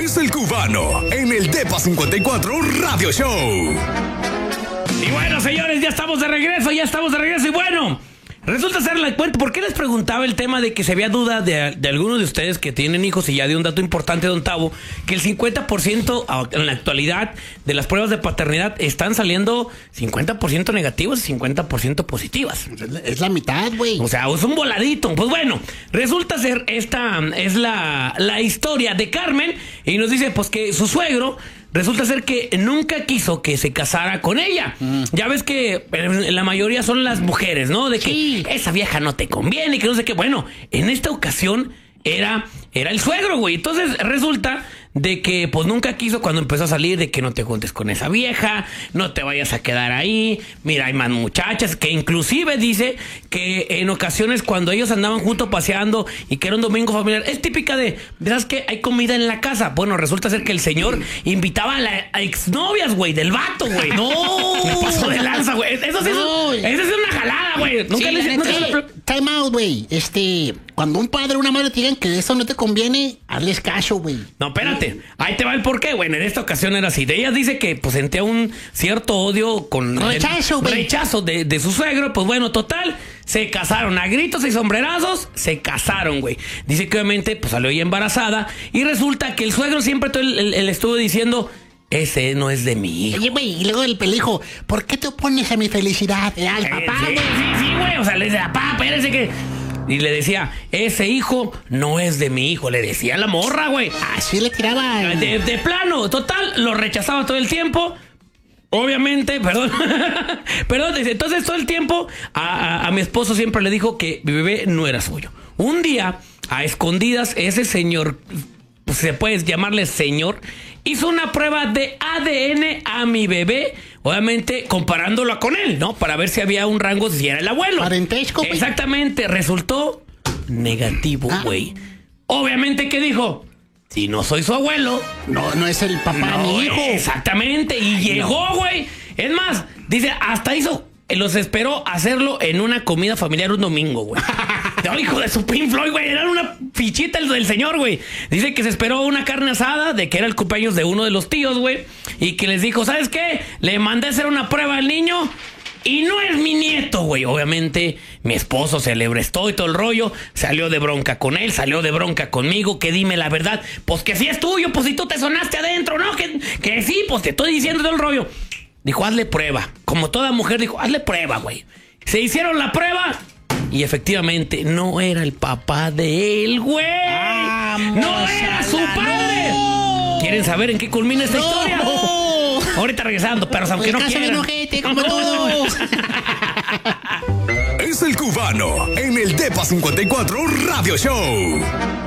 Es el Cubano en el Depa 54 Radio Show. Y bueno, señores, ya estamos de regreso. Y bueno, resulta ser la cuenta. ¿Por qué les preguntaba el tema de que se había duda de algunos de ustedes que tienen hijos? Y ya de un dato importante, don Tavo, que el 50% en la actualidad de las pruebas de paternidad están saliendo 50% negativos y 50% positivas. Es la mitad, güey. O sea, es un voladito. Pues bueno, resulta ser esta es la historia de Carmen. Y nos dice pues que su suegro resulta ser que nunca quiso que se casara con ella. Ya ves que la mayoría son las mujeres, ¿no? De que sí, esa vieja no te conviene y que no sé qué. Bueno, en esta ocasión era el suegro, güey. Entonces resulta de que pues nunca quiso cuando empezó a salir de que no te juntes con esa vieja, no te vayas a quedar ahí, mira, hay más muchachas, que inclusive dice que en ocasiones cuando ellos andaban juntos paseando y que era un domingo familiar, es típica de, ¿sabes qué? Hay comida en la casa. Bueno, resulta ser que el señor invitaba a exnovias, güey, del vato, güey. No, me pasó de lanza, güey. Eso sí, no, esa es una jalada, güey. Nunca time out, güey. Cuando un padre o una madre te digan que eso no te conviene, hazles caso, güey. No, espérate. Ahí te va el porqué, güey. En esta ocasión era así. De ella dice que pues sentía un cierto odio con rechazo de su suegro. Pues bueno, total, se casaron a gritos y sombrerazos. Se casaron, güey. Dice que obviamente pues salió ella embarazada. Y resulta que el suegro siempre el estuvo diciendo: ese no es de mi hijo. Oye, güey, y luego el pelijo, ¿por qué te opones a mi felicidad? Al papá, güey. Sí, güey. O sea, le dice, papá, espérese que... Y le decía, ese hijo no es de mi hijo. Le decía a la morra, güey. Así le tiraba. De plano, total, lo rechazaba todo el tiempo. Obviamente, perdón. Entonces todo el tiempo a mi esposo siempre le dijo que mi bebé no era suyo. Un día, a escondidas, ese señor, pues se puede llamarle señor, hizo una prueba de ADN a mi bebé, obviamente comparándola con él, ¿no? Para ver si había un rango, si era el abuelo. Parentesco, güey. Exactamente, resultó negativo, güey. Obviamente, ¿qué dijo? Si no soy su abuelo, no es el papá de mi hijo. Exactamente, y llegó, güey. Es más, dice, hasta los esperó hacerlo en una comida familiar un domingo, güey. Hijo de su Pink Floyd, güey. Era una fichita el del señor, güey. Dice que se esperó una carne asada de que era el cumpleaños de uno de los tíos, güey. Y que les dijo, ¿sabes qué? Le mandé a hacer una prueba al niño y no es mi nieto, güey. Obviamente, mi esposo se le prestó y todo el rollo. Salió de bronca con él, salió de bronca conmigo. Que dime la verdad. Pues que sí es tuyo, pues si tú te sonaste adentro, ¿no? Que sí, pues te estoy diciendo todo el rollo. Dijo, hazle prueba. Como toda mujer dijo, hazle prueba, güey. Se hicieron la prueba y efectivamente no era el papá de él, güey. No era su padre. No. ¿Quieren saber en qué culmina esta historia? No. Ahorita regresando, pero aunque no quieran. Enojete, como todos. Es el Cubano en el Depa 54 Radio Show.